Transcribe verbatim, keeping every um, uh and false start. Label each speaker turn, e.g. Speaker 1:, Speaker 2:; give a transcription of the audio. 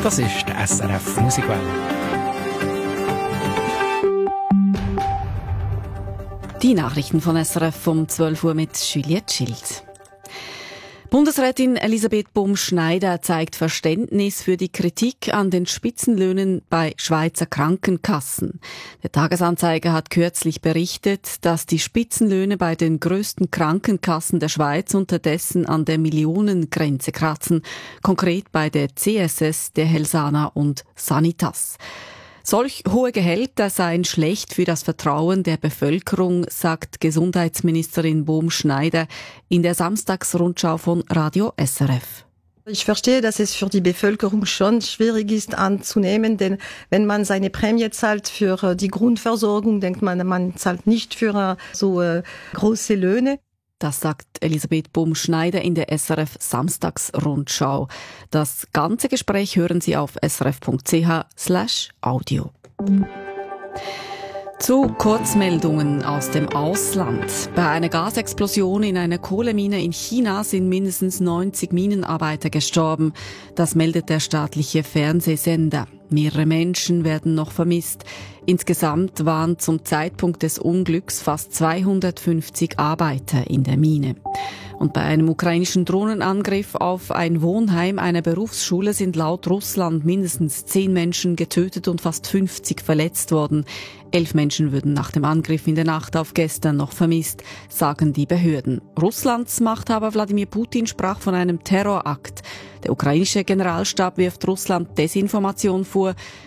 Speaker 1: Das ist die S R F Musikwelle.
Speaker 2: Die Nachrichten von S R F um zwölf Uhr mit Juliette Schild. Bundesrätin Elisabeth Bumsch-Schneider zeigt Verständnis für die Kritik an den Spitzenlöhnen bei Schweizer Krankenkassen. Der Tagesanzeiger hat kürzlich berichtet, dass die Spitzenlöhne bei den grössten Krankenkassen der Schweiz unterdessen an der Millionengrenze kratzen, konkret bei der C S S, der Helsana und Sanitas. Solch hohe Gehälter seien schlecht für das Vertrauen der Bevölkerung, sagt Gesundheitsministerin Bumsch-Schneider in der Samstagsrundschau von Radio S R F.
Speaker 3: Ich verstehe, dass es für die Bevölkerung schon schwierig ist anzunehmen, denn wenn man seine Prämie zahlt für die Grundversorgung, denkt man, man zahlt nicht für so große Löhne.
Speaker 2: Das sagt Elisabeth Bumsch-Schneider in der S R F Samstagsrundschau. Das ganze Gespräch hören Sie auf srf.ch slash audio. Zu Kurzmeldungen aus dem Ausland. Bei einer Gasexplosion in einer Kohlemine in China sind mindestens neunzig Minenarbeiter gestorben. Das meldet der staatliche Fernsehsender. Mehrere Menschen werden noch vermisst. Insgesamt waren zum Zeitpunkt des Unglücks fast zweihundertfünfzig Arbeiter in der Mine. Und bei einem ukrainischen Drohnenangriff auf ein Wohnheim einer Berufsschule sind laut Russland mindestens zehn Menschen getötet und fast fünfzig verletzt worden. Elf Menschen würden nach dem Angriff in der Nacht auf gestern noch vermisst, sagen die Behörden. Russlands Machthaber Wladimir Putin sprach von einem Terrorakt. Der ukrainische Generalstab wirft Russland Desinformation vor.